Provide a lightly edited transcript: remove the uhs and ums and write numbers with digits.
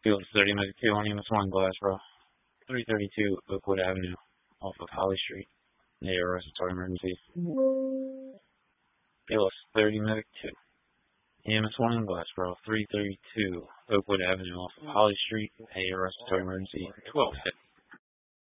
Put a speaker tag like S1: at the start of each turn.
S1: Field 30 Medic 2 on EMS 1 Glassboro. 332 Oakwood Avenue off of Holly Street. Near respiratory emergency. Field 30 Medic 2. EMS 1 in Glassboro. 332 Oakwood Avenue off of Holly Street. A respiratory emergency. 1250.